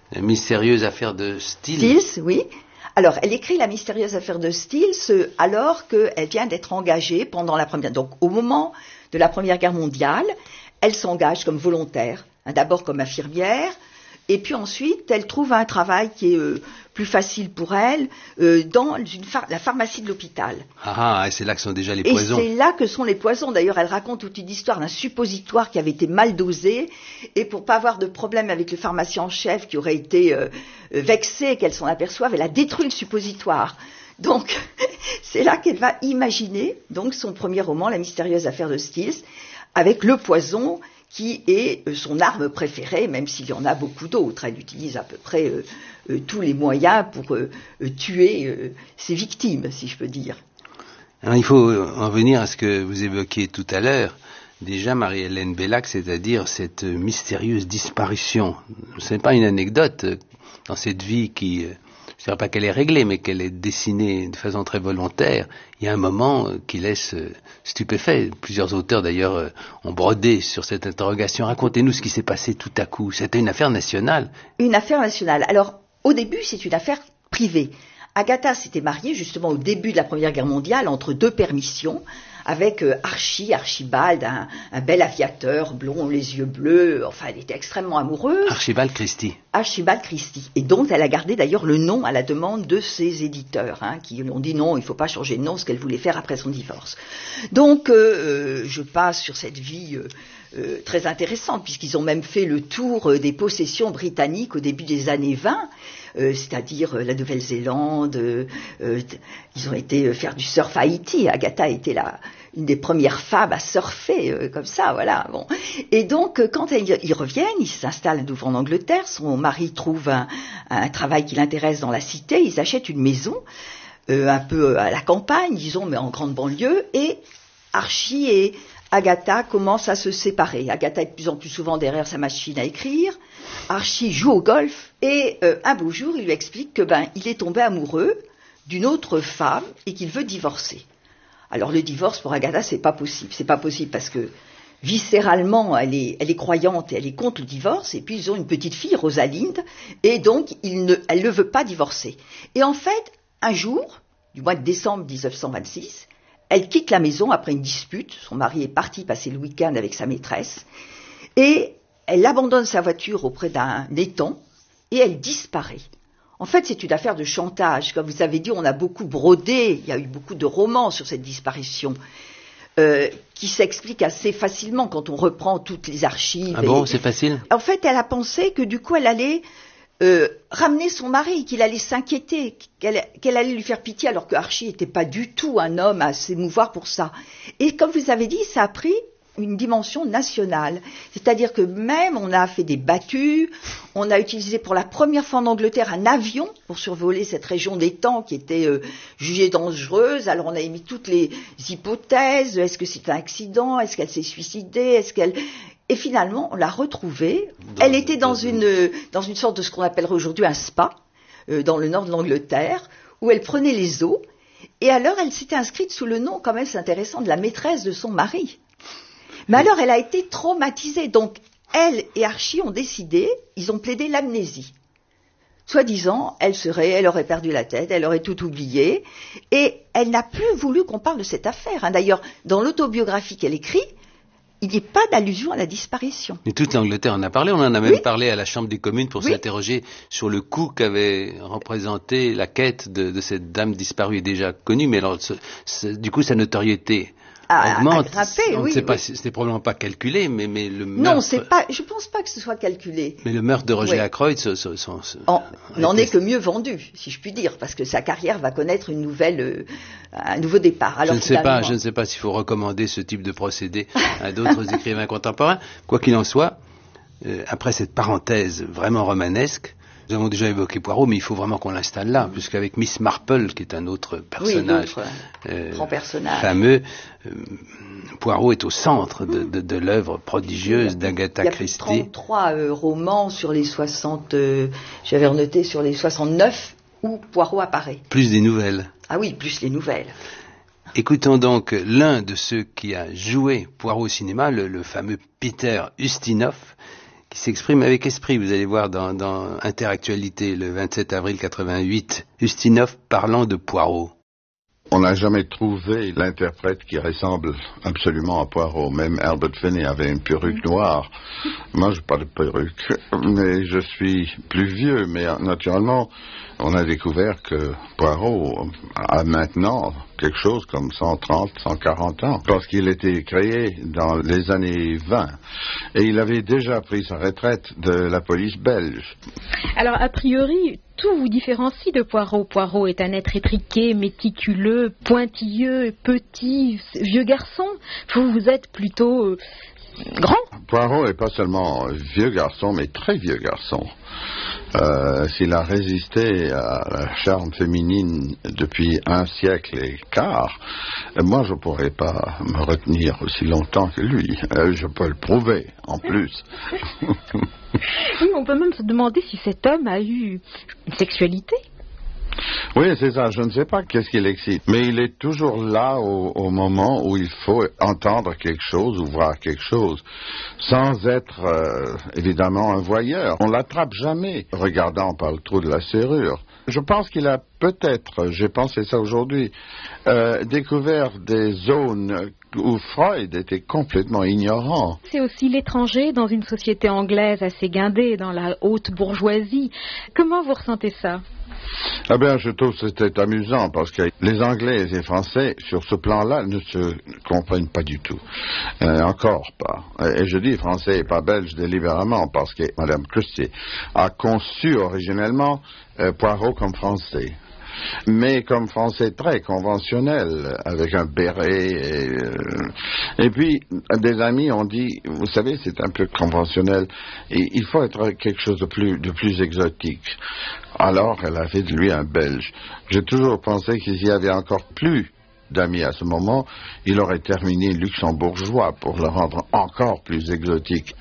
La mystérieuse affaire de Steele. Stills, oui. Alors, elle écrit La mystérieuse affaire de Stills alors qu'elle vient d'être engagée pendant la première... Donc, au moment de la Première Guerre mondiale, elle s'engage comme volontaire, d'abord comme infirmière, et puis ensuite, elle trouve un travail qui est plus facile pour elle dans la pharmacie de l'hôpital. C'est là que sont déjà les poisons. Et c'est là que sont les poisons. D'ailleurs, elle raconte toute une histoire d'un suppositoire qui avait été mal dosé, et pour pas avoir de problème avec le pharmacien en chef qui aurait été vexé qu'elle s'en aperçoive, elle a détruit le suppositoire. Donc, c'est là qu'elle va imaginer donc son premier roman, La mystérieuse affaire de Stills, avec le poison qui est son arme préférée, même s'il y en a beaucoup d'autres. Elle utilise à peu près tous les moyens pour tuer ses victimes, si je peux dire. Alors, il faut en venir à ce que vous évoquiez tout à l'heure, déjà Marie-Hélène Bellac, c'est-à-dire cette mystérieuse disparition. Ce n'est pas une anecdote dans cette vie qui... je ne dirais pas qu'elle est réglée, mais qu'elle est dessinée de façon très volontaire. Il y a un moment qui laisse stupéfait. Plusieurs auteurs, d'ailleurs, ont brodé sur cette interrogation. Racontez-nous ce qui s'est passé tout à coup. C'était une affaire nationale. Une affaire nationale. Alors, au début, c'est une affaire privée. Agatha s'était mariée, justement, au début de la Première Guerre mondiale, entre deux permissions, avec Archibald, un bel aviateur, blond, les yeux bleus, enfin, elle était extrêmement amoureuse. Archibald Christie. Et donc, elle a gardé d'ailleurs le nom à la demande de ses éditeurs, qui lui ont dit non, il ne faut pas changer de nom, ce qu'elle voulait faire après son divorce. Donc, je passe sur cette vie très intéressante, puisqu'ils ont même fait le tour des possessions britanniques au début des années 20, c'est-à-dire la Nouvelle-Zélande, ils ont été faire du surf à Haïti. Agatha était une des premières femmes à surfer comme ça, voilà. Bon. Et donc, quand ils reviennent, ils s'installent à nouveau en Angleterre, son mari trouve un travail qui l'intéresse dans la cité, ils achètent une maison, un peu à la campagne, disons, mais en grande banlieue, et Archie et Agatha commencent à se séparer. Agatha est de plus en plus souvent derrière sa machine à écrire. Archie joue au golf et un beau jour, il lui explique que il est tombé amoureux d'une autre femme et qu'il veut divorcer. Alors le divorce pour Agatha, c'est pas possible. C'est pas possible parce que viscéralement, elle est croyante et elle est contre le divorce. Et puis ils ont une petite fille, Rosalind, et donc elle ne veut pas divorcer. Et en fait, un jour, du mois de décembre 1926, elle quitte la maison après une dispute. Son mari est parti passer le week-end avec sa maîtresse. Et elle abandonne sa voiture auprès d'un étang et elle disparaît. En fait, c'est une affaire de chantage. Comme vous avez dit, on a beaucoup brodé. Il y a eu beaucoup de romans sur cette disparition qui s'explique assez facilement quand on reprend toutes les archives. Ah bon, c'est facile ? En fait, elle a pensé que du coup, elle allait ramener son mari, qu'il allait s'inquiéter, qu'elle allait lui faire pitié, alors que Archie n'était pas du tout un homme à s'émouvoir pour ça. Et comme vous avez dit, ça a pris une dimension nationale. C'est-à-dire que même on a fait des battues, on a utilisé pour la première fois en Angleterre un avion pour survoler cette région d'étang qui était jugée dangereuse. Alors on a émis toutes les hypothèses. Est-ce que c'est un accident ? Est-ce qu'elle s'est suicidée ? Et finalement, on l'a retrouvée. Elle était dans une sorte de ce qu'on appellerait aujourd'hui un spa, dans le nord de l'Angleterre, où elle prenait les eaux. Et alors, elle s'était inscrite sous le nom, quand même, c'est intéressant, de la maîtresse de son mari. Mais alors, elle a été traumatisée. Donc, elle et Archie ont décidé, ils ont plaidé l'amnésie. Soi-disant, elle aurait perdu la tête, elle aurait tout oublié. Et elle n'a plus voulu qu'on parle de cette affaire. D'ailleurs, dans l'autobiographie qu'elle écrit, il n'y a pas d'allusion à la disparition. Mais toute l'Angleterre en a parlé, on en a même parlé à la Chambre des communes pour s'interroger sur le coût qu'avait représenté la quête de cette dame disparue et déjà connue, mais alors du coup sa notoriété augmente. On ne sait pas, c'était probablement pas calculé, mais le meurtre... Non, c'est pas, je pense pas que ce soit calculé. Mais le meurtre de Roger Ackroyd n'en est que mieux vendu, si je puis dire, parce que sa carrière va connaître un nouveau départ. Alors, je ne sais pas s'il faut recommander ce type de procédé à d'autres écrivains contemporains. Quoi qu'il en soit, après cette parenthèse vraiment romanesque, nous avons déjà évoqué Poirot, mais il faut vraiment qu'on l'installe là, puisqu'avec Miss Marple, qui est un autre personnage, grand personnage fameux, Poirot est au centre de l'œuvre prodigieuse d'Agatha Christie. Il y a 33 romans sur les 60, j'avais noté sur les 69, où Poirot apparaît. Plus des nouvelles. Ah oui, plus les nouvelles. Écoutons donc l'un de ceux qui a joué Poirot au cinéma, le fameux Peter Ustinov, qui s'exprime avec esprit. Vous allez voir dans Interactualité, le 27 avril 88, Ustinov parlant de Poirot. On n'a jamais trouvé l'interprète qui ressemble absolument à Poirot. Même Albert Finney avait une perruque noire. Moi, je n'ai pas de perruque, mais je suis plus vieux. Mais naturellement, on a découvert que Poirot a maintenant quelque chose comme 130, 140 ans, parce qu'il était créé dans les années 20. Et il avait déjà pris sa retraite de la police belge. Alors, a priori, tout vous différencie de Poirot. Poirot est un être étriqué, méticuleux, pointilleux, petit, vieux garçon. Vous êtes plutôt grand. Poirot n'est pas seulement vieux garçon, mais très vieux garçon. S'il a résisté à la charme féminine depuis 1 siècle et quart, moi je ne pourrais pas me retenir aussi longtemps que lui. Je peux le prouver, en plus. Oui, on peut même se demander si cet homme a eu une sexualité. Oui, c'est ça. Je ne sais pas qu'est-ce qui l'excite. Mais il est toujours là au moment où il faut entendre quelque chose ou voir quelque chose, sans être évidemment un voyeur. On l'attrape jamais regardant par le trou de la serrure. Je pense qu'il a peut-être, j'ai pensé ça aujourd'hui, découvert des zones où Freud était complètement ignorant. C'est aussi l'étranger dans une société anglaise assez guindée, dans la haute bourgeoisie. Comment vous ressentez ça ? Ah bien, je trouve que c'était amusant parce que les Anglais et les Français, sur ce plan-là, ne se comprennent pas du tout. Encore pas. Et je dis français et pas belge délibérément parce que Mme Christie a conçu originellement Poirot comme français. Mais comme français très conventionnel, avec un béret. Et puis, des amis ont dit, vous savez, c'est un peu conventionnel, et il faut être quelque chose de plus exotique. Alors, elle a fait de lui un Belge. J'ai toujours pensé qu'il y avait encore plus d'amis à ce moment, il aurait terminé luxembourgeois pour le rendre encore plus exotique.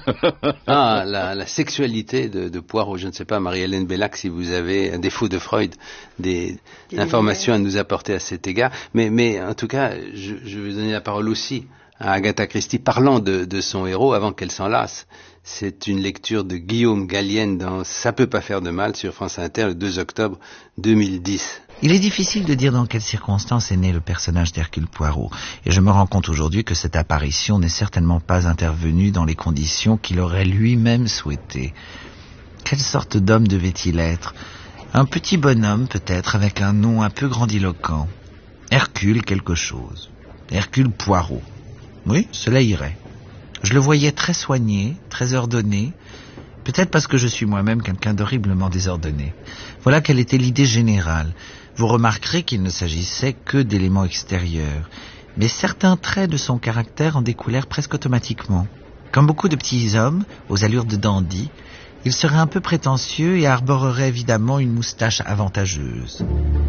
Ah, la sexualité de Poirot, je ne sais pas, Marie-Hélène Bellac, si vous avez, un défaut de Freud, des informations à nous apporter à cet égard. Mais en tout cas, je vais donner la parole aussi à Agatha Christie, parlant de son héros avant qu'elle s'en lasse. C'est une lecture de Guillaume Gallienne dans Ça peut pas faire de mal sur France Inter le 2 octobre 2010. Il est difficile de dire dans quelles circonstances est né le personnage d'Hercule Poirot, et je me rends compte aujourd'hui que cette apparition n'est certainement pas intervenue dans les conditions qu'il aurait lui-même souhaitées. Quelle sorte d'homme devait-il être ? Un petit bonhomme peut-être, avec un nom un peu grandiloquent. Hercule quelque chose. Hercule Poirot. Oui, cela irait. Je le voyais très soigné, très ordonné, peut-être parce que je suis moi-même quelqu'un d'horriblement désordonné. Voilà quelle était l'idée générale. Vous remarquerez qu'il ne s'agissait que d'éléments extérieurs, mais certains traits de son caractère en découlèrent presque automatiquement. Comme beaucoup de petits hommes, aux allures de dandy, il serait un peu prétentieux et arborerait évidemment une moustache avantageuse.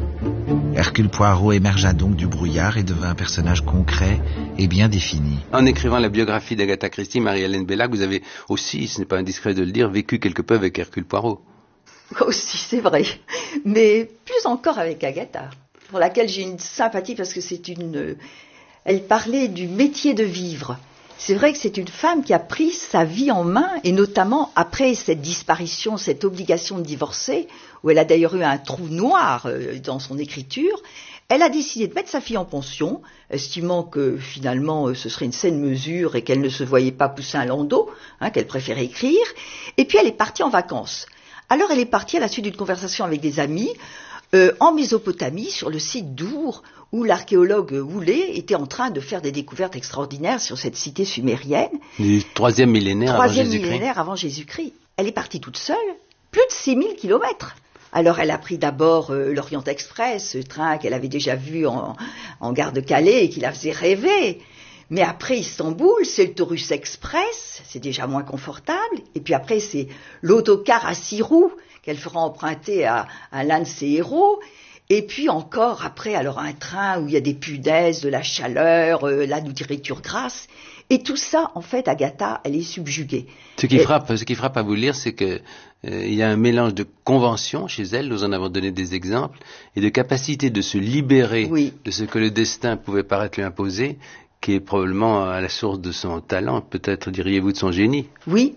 Hercule Poirot émergea donc du brouillard et devint un personnage concret et bien défini. En écrivant la biographie d'Agatha Christie, Marie-Hélène Bellac, vous avez aussi, ce n'est pas indiscret de le dire, vécu quelque peu avec Hercule Poirot. Aussi, c'est vrai. Mais plus encore avec Agatha, pour laquelle j'ai une sympathie parce que elle parlait du métier de vivre. C'est vrai que c'est une femme qui a pris sa vie en main, et notamment après cette disparition, cette obligation de divorcer, où elle a d'ailleurs eu un trou noir dans son écriture. Elle a décidé de mettre sa fille en pension, estimant que finalement ce serait une saine mesure et qu'elle ne se voyait pas pousser un landau, qu'elle préférait écrire. Et puis elle est partie en vacances. Alors elle est partie à la suite d'une conversation avec des amis en Mésopotamie, sur le site d'Our, où l'archéologue Houlet était en train de faire des découvertes extraordinaires sur cette cité sumérienne. Du 3e millénaire avant Jésus-Christ. 3e millénaire avant Jésus-Christ. Elle est partie toute seule, plus de 6000 kilomètres. Alors elle a pris d'abord l'Orient Express, ce train qu'elle avait déjà vu en gare de Calais et qui la faisait rêver. Mais après Istanbul, c'est le Taurus Express, c'est déjà moins confortable. Et puis après, c'est l'autocar à 6 roues qu'elle fera emprunter à l'un de ses héros. Et puis encore après, alors un train où il y a des pudesses, de la chaleur, la nourriture grasse. Et tout ça, en fait, Agatha, elle est subjuguée. Ce qui frappe à vous lire, c'est que il y a un mélange de conventions chez elle, nous en avons donné des exemples, et de capacité de se libérer de ce que le destin pouvait paraître lui imposer, qui est probablement à la source de son talent, peut-être diriez-vous de son génie. Oui,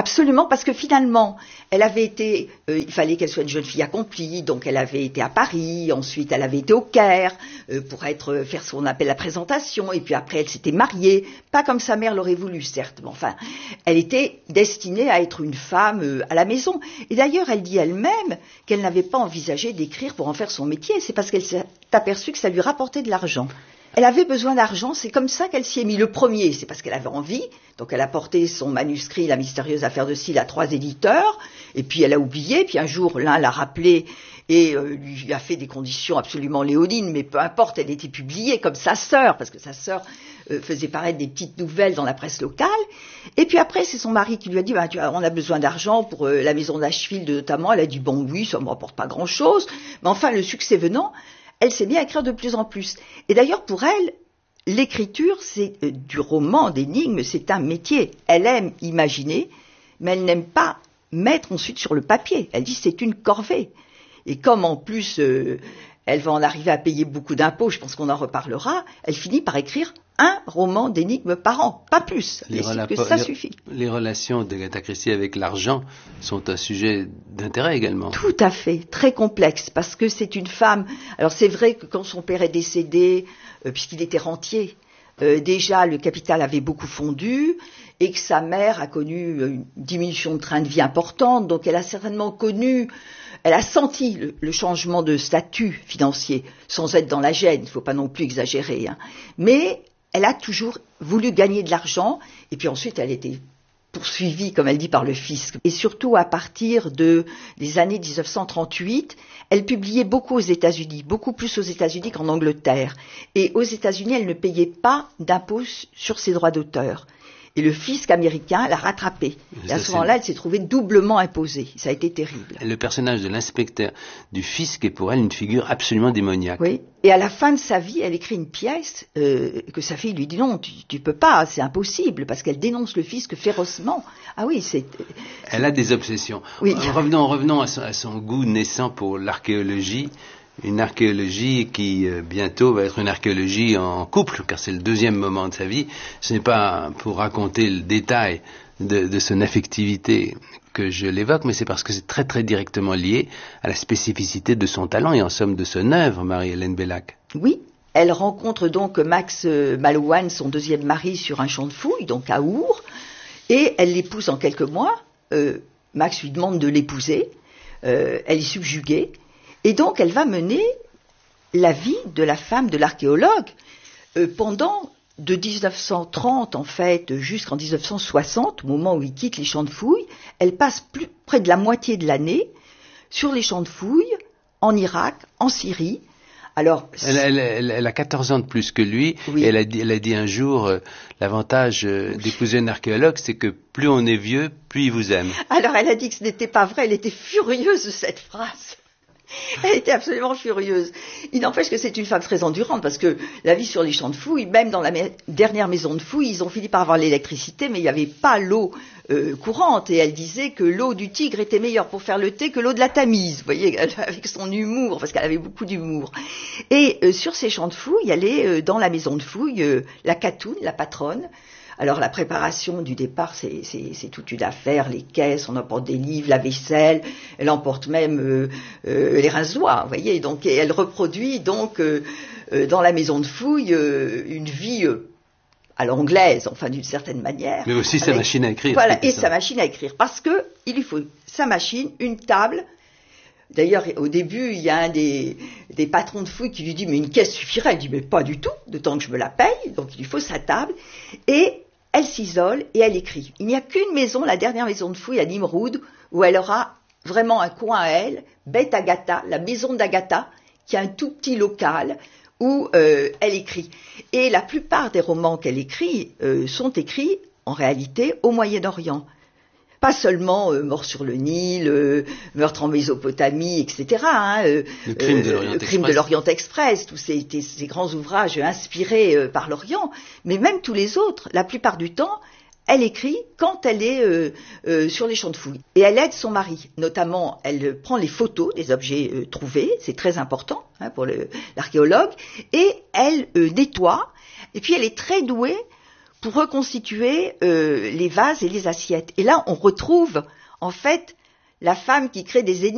Absolument, parce que finalement, elle avait été, il fallait qu'elle soit une jeune fille accomplie, donc elle avait été à Paris, ensuite elle avait été au Caire pour faire ce qu'on appelle la présentation, et puis après elle s'était mariée, pas comme sa mère l'aurait voulu certes, mais enfin, elle était destinée à être une femme à la maison. Et d'ailleurs, elle dit elle-même qu'elle n'avait pas envisagé d'écrire pour en faire son métier, c'est parce qu'elle s'est aperçue que ça lui rapportait de l'argent. Elle avait besoin d'argent, c'est comme ça qu'elle s'y est mise. Le premier, c'est parce qu'elle avait envie, donc elle a porté son manuscrit, La mystérieuse affaire de Sylle, à 3 éditeurs, et puis elle a oublié, puis un jour, l'un l'a rappelé et lui a fait des conditions absolument léonines, mais peu importe, elle était publiée comme sa sœur, parce que sa sœur faisait paraître des petites nouvelles dans la presse locale, et puis après, c'est son mari qui lui a dit, on a besoin d'argent pour la maison d'Ashfield notamment. Elle a dit, bon oui, ça ne me rapporte pas grand-chose, mais enfin, le succès venant, elle s'est mise à écrire de plus en plus. Et d'ailleurs, pour elle, l'écriture, c'est du roman d'énigmes, c'est un métier. Elle aime imaginer, mais elle n'aime pas mettre ensuite sur le papier. Elle dit c'est une corvée. Et comme en plus, elle va en arriver à payer beaucoup d'impôts, je pense qu'on en reparlera, elle finit par écrire un roman d'énigmes par an, pas plus. Ça suffit. Les relations d'Agatha Christie avec l'argent sont un sujet d'intérêt également. Tout à fait, très complexe, parce que c'est une femme. Alors c'est vrai que quand son père est décédé, puisqu'il était rentier, déjà le capital avait beaucoup fondu, et que sa mère a connu une diminution de train de vie importante, donc elle a certainement elle a senti le changement de statut financier, sans être dans la gêne, il ne faut pas non plus exagérer, hein. Mais elle a toujours voulu gagner de l'argent, et puis ensuite elle était poursuivie, comme elle dit, par le fisc. Et surtout à partir des années 1938, elle publiait beaucoup aux États-Unis, beaucoup plus aux États-Unis qu'en Angleterre. Et aux États-Unis, elle ne payait pas d'impôts sur ses droits d'auteur. Et le fisc américain l'a rattrapée. Et à ce moment-là, elle s'est trouvée doublement imposée. Ça a été terrible. Le personnage de l'inspecteur du fisc est pour elle une figure absolument démoniaque. Oui. Et à la fin de sa vie, elle écrit une pièce que sa fille lui dit non, tu peux pas, c'est impossible, parce qu'elle dénonce le fisc férocement. Ah oui, Elle a des obsessions. Oui. Revenons à son goût naissant pour l'archéologie. Une archéologie qui bientôt va être une archéologie en couple, car c'est le deuxième moment de sa vie. Ce n'est pas pour raconter le détail de son affectivité que je l'évoque, mais c'est parce que c'est très très directement lié à la spécificité de son talent et en somme de son œuvre, Marie-Hélène Bellac. Oui, elle rencontre donc Max Malouane, son deuxième mari, sur un champ de fouilles, donc à Our, et elle l'épouse en quelques mois. Max lui demande de l'épouser, elle est subjuguée. Et donc, elle va mener la vie de la femme de l'archéologue pendant de 1930, en fait, jusqu'en 1960, au moment où il quitte les champs de fouilles. Elle passe près de la moitié de l'année sur les champs de fouilles, en Irak, en Syrie. Alors, elle a 14 ans de plus que lui, oui. Et elle a dit un jour, l'avantage d'épouser un archéologue, c'est que plus on est vieux, plus il vous aime. Alors, elle a dit que ce n'était pas vrai, elle était furieuse de cette phrase. Elle était absolument furieuse. Il n'empêche que c'est une femme très endurante, parce que la vie sur les champs de fouilles, même dans la dernière maison de fouilles, ils ont fini par avoir l'électricité, mais il n'y avait pas l'eau courante. Et elle disait que l'eau du Tigre était meilleure pour faire le thé que l'eau de la Tamise. Vous voyez, avec son humour, parce qu'elle avait beaucoup d'humour. Et sur ces champs de fouilles, elle est dans la maison de fouilles, la Catoune, la patronne. Alors la préparation du départ, c'est toute une affaire, les caisses, on emporte des livres, la vaisselle, elle emporte même les rince-doigts, vous voyez, donc et elle reproduit donc dans la maison de fouilles une vie à l'anglaise, enfin d'une certaine manière. Mais aussi sa machine à écrire. Voilà, et sa machine à écrire, parce que il lui faut sa machine, une table. D'ailleurs, au début, il y a un des patrons de fouilles qui lui dit « Mais une caisse suffirait ». Elle dit « Mais pas du tout, de temps que je me la paye ». Donc, il lui faut sa table. Et elle s'isole et elle écrit. Il n'y a qu'une maison, la dernière maison de fouilles à Nimroud, où elle aura vraiment un coin à elle, Beth Agatha, la maison d'Agatha, qui a un tout petit local où elle écrit. Et la plupart des romans qu'elle écrit sont écrits, en réalité, au Moyen-Orient. Pas seulement Mort sur le Nil, Meurtre en Mésopotamie, etc. Le crime de l'Orient Express. Tous ces grands ouvrages inspirés par l'Orient, mais même tous les autres. La plupart du temps, elle écrit quand elle est sur les champs de fouilles. Et elle aide son mari. Notamment, elle prend les photos des objets trouvés, c'est très important pour l'archéologue, et elle nettoie. Et puis, elle est très douée pour reconstituer les vases et les assiettes. Et là, on retrouve en fait la femme qui crée des ennemis